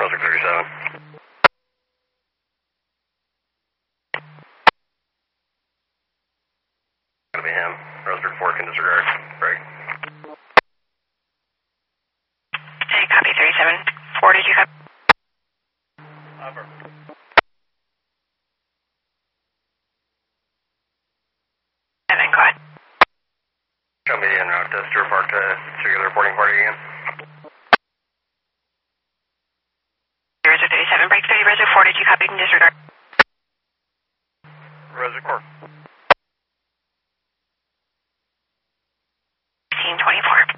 Buzzard 37. Gonna be him. Roseburg 4 can disregard. Break. Hey, copy 37. 4, did you copy? Upper. And then go ahead. Show me en route to Stewart Park to trigger the reporting party again. Reservoir 37, break 30, Reservoir 4, did you copy and disregard? Reservoir. 1624.